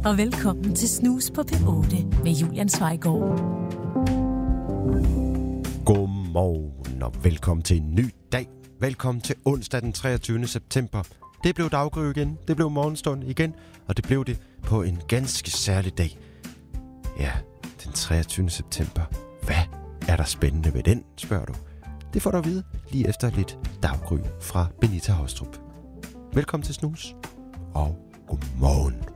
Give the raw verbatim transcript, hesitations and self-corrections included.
og velkommen til Snus på P otte med Julian Zweigård. Godmorgen og velkommen til en ny dag. Velkommen til onsdag den treogtyvende september. Det blev daggry igen, det blev morgenstund igen, og det blev det på en ganske særlig dag. Ja, den treogtyvende september. Hvad er der spændende ved den, spørger du? Det får du at vide lige efter lidt daggry fra Benita Hostrup. Velkommen til Snus, og godmorgen.